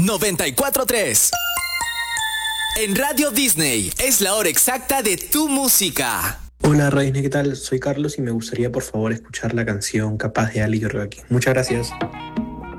94.3. En Radio Disney es la hora exacta de tu música. Hola Raíz, ¿qué tal? Soy Carlos y me gustaría por favor escuchar la canción Capaz de Ali Yorgaki. Muchas gracias.